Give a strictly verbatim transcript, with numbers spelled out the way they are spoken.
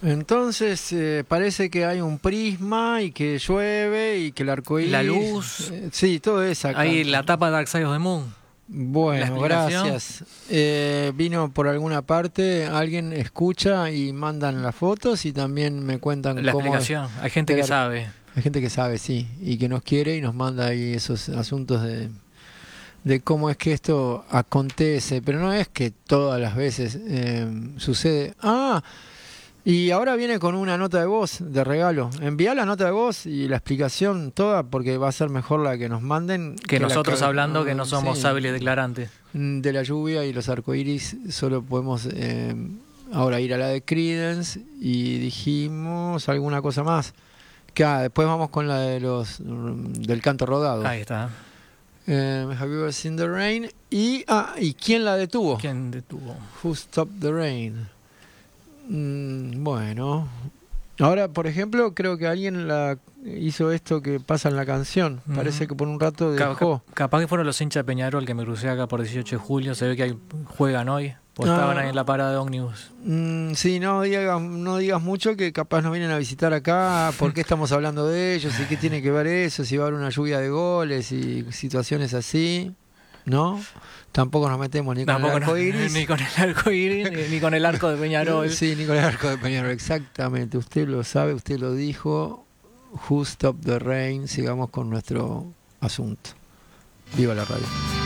Entonces eh, parece que hay un prisma y que llueve y que el arcoíris... La luz. Eh, sí, todo eso acá. Ahí la tapa de Dark Side of the Moon. Bueno, gracias. Eh, vino por alguna parte, alguien escucha y mandan las fotos y también me cuentan La cómo... explicación. Hay gente que sabe. Hay gente que sabe, sí, y que nos quiere y nos manda ahí esos asuntos de... de cómo es que esto acontece, pero no es que todas las veces eh, sucede. Ah, y ahora viene con una nota de voz de regalo. Envía la nota de voz y la explicación toda, porque va a ser mejor la que nos manden. Que, que nosotros la, hablando, que no somos sí, hábiles declarantes. De la lluvia y los arcoíris, solo podemos eh, ahora ir a la de Creedence y dijimos alguna cosa más. Que ah, después vamos con la de los del canto rodado. Ahí está. Eh, Have you ever seen the rain? Y, ah, ¿y quién la detuvo? ¿Quién detuvo? Who stopped the rain? Mm, bueno. Ahora, por ejemplo, creo que alguien la hizo esto que pasa en la canción. Mm-hmm. Parece que por un rato dejó. Cap- capaz que fueron los hinchas de Peñarol que me crucé acá por dieciocho de julio. Se ve que hay, juegan hoy. Pues ah, estaban ahí en la parada de ómnibus. Mm, sí, no digas, no digas mucho que capaz nos vienen a visitar acá. ¿Por qué estamos hablando de ellos? ¿Y qué tiene que ver eso? Si va a haber una lluvia de goles y situaciones así, ¿no? Tampoco nos metemos ni con Tampoco el arco iris. No, ni con el arco iris, ni, ni con el arco de Peñarol. Sí, ni con el arco de Peñarol, exactamente. Usted lo sabe, usted lo dijo. Who stopped the rain? Sigamos con nuestro asunto. Viva la radio.